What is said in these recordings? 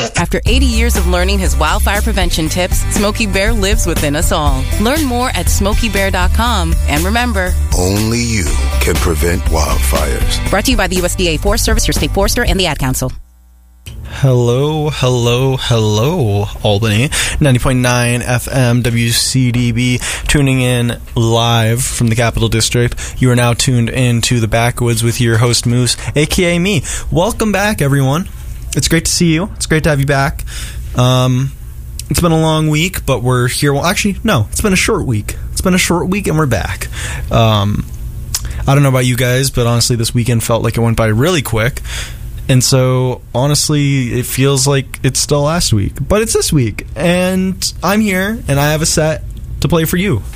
After 80 years of learning his wildfire prevention tips, Smokey Bear lives within us all. Learn more at SmokeyBear.com. And remember, only you can prevent wildfires. Brought to you by the USDA Forest Service, your state forester, and the Ad Council. Hello, Albany. 90.9 FM WCDB, tuning in live from the Capital District. You are now tuned into the Backwoods with your host, Moose, a.k.a. me. Welcome back, everyone. It's great to see you. It's great to have you back. It's been a long week, but we're here. Well, actually, no, it's been a short week. It's been a short week, and we're back. I don't know about you guys, but honestly, this weekend felt like it went by really quick. And so, honestly, it feels like it's still last week. But it's this week. And I'm here, and I have a set to play for you.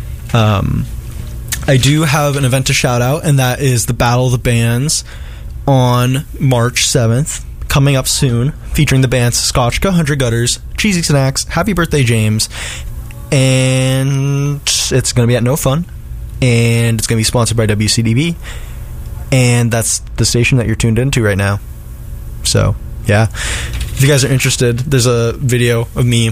I do have an event to shout out, and that is the Battle of the Bands on March 7th, coming up soon, featuring the bands Scotchka, 100 Gutters, Cheesy Snacks, Happy Birthday James, and it's going to be at No Fun, and it's going to be sponsored by WCDB. And that's the station that you're tuned into right now. So, yeah. If you guys are interested, there's a video of me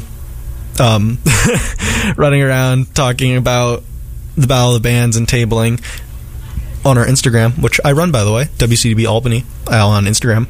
running around talking about the Battle of the Bands and tabling on our Instagram, which I run, by the way, WCDB Albany on Instagram.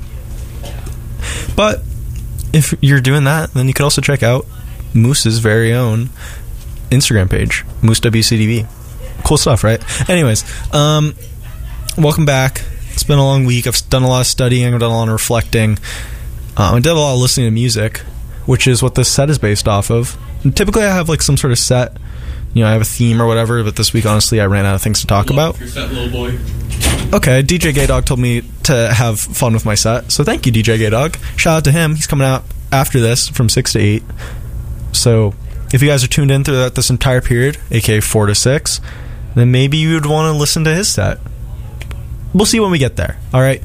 But if you're doing that, then you can also check out Moose's very own Instagram page, Moose WCDB. Cool stuff, right? Anyways, welcome back. It's been a long week. I've done a lot of studying. I've done a lot of reflecting. I did a lot of listening to music, which is what this set is based off of. And typically, I have like some sort of set. I have a theme or whatever. But this week, honestly, I ran out of things to talk about. Your set, little boy. Okay, DJ Gay Dog told me to have fun with my set, so thank you, DJ Gay Dog. Shout out to him. He's coming out after this from 6 to 8. So if you guys are tuned in throughout this entire period, aka 4 to 6, then maybe you would want to listen to his set. We'll see when we get there, alright?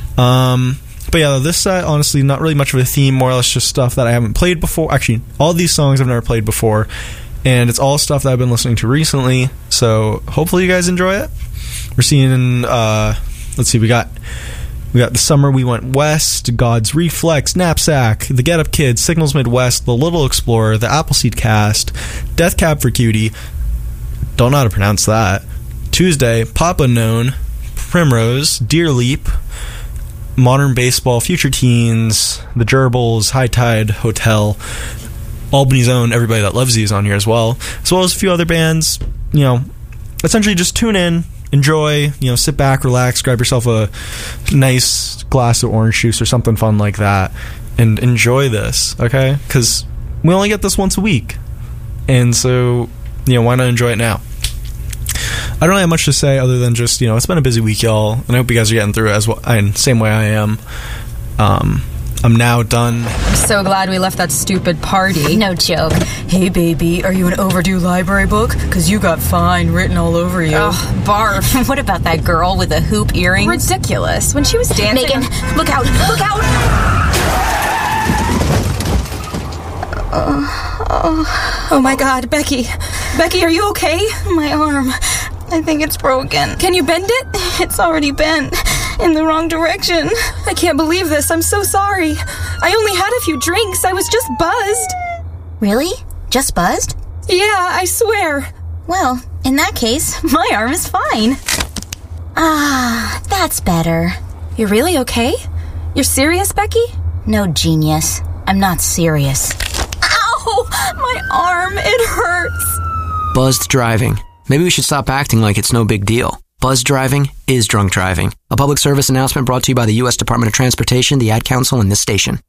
But yeah, this set, honestly, not really much of a theme, more or less just stuff that I haven't played before. Actually, all these songs I've never played before, and it's all stuff that I've been listening to recently, so hopefully you guys enjoy it. We're seeing, let's see, we got The Summer We Went West, God's Reflex, Knapsack, The Get Up Kids, Signals Midwest, The Little Explorer, The Appleseed Cast, Death Cab for Cutie, don't know how to pronounce that, Tuesday, Pop Unknown, Primrose, Deer Leap, Modern Baseball, Future Teens, The Gerbils, High Tide, Hotel, Albany's own Everybody That Loves You is on here as well as a few other bands. Essentially just tune in, enjoy, sit back, relax, grab yourself a nice glass of orange juice or something fun like that, and enjoy this, okay? Because we only get this once a week, and so, why not enjoy it now? I don't really have much to say other than just, it's been a busy week, y'all, and I hope you guys are getting through it as well, and same way I am. I'm now done. I'm so glad we left that stupid party. No joke. Hey, baby, are you an overdue library book? Because you got fine written all over you. Oh, barf. What about that girl with the hoop earrings? Ridiculous. When she was dancing... Megan, look out! Look out! Oh my God, Becky. Becky, are you okay? My arm. I think it's broken. Can you bend it? It's already bent. In the wrong direction. I can't believe this. I'm so sorry. I only had a few drinks. I was just buzzed. Really? Just buzzed? Yeah, I swear. Well, in that case, my arm is fine. Ah, that's better. You're really okay? You're serious, Becky? No, genius. I'm not serious. Ow! My arm, it hurts. Buzzed driving. Maybe we should stop acting like it's no big deal. Buzzed driving is drunk driving. A public service announcement brought to you by the U.S. Department of Transportation, the Ad Council, and this station.